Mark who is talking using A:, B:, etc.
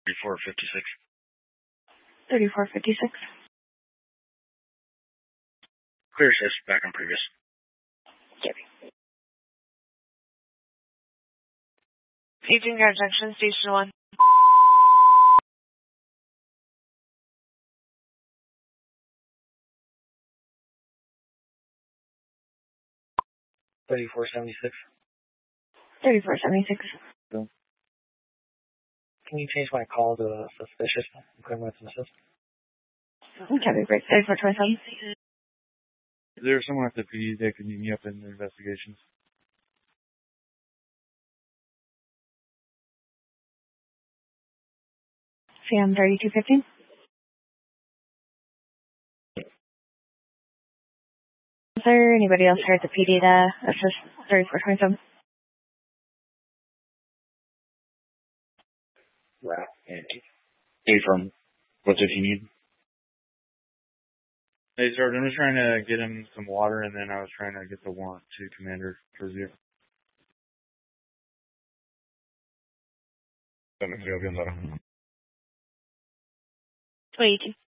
A: 3456.
B: 3456.
A: Clear assist, back on previous.
B: Yep.
C: Paging Guard Junction, Station 1.
A: $34.76.
B: 3476.
A: Can you change my call to suspicious? I'm clearing with some assist.
B: Okay, great. 3427.
D: Is there someone at the PD that can meet me up in the investigations?
B: CM 3215. Is there anybody else here at the PD to assist 3427?
A: Right. Hey, from what did he need?
D: Hey, Sergeant, I'm just trying to get him some water, and then I was trying to get the warrant to Commander Terzio.
C: 22.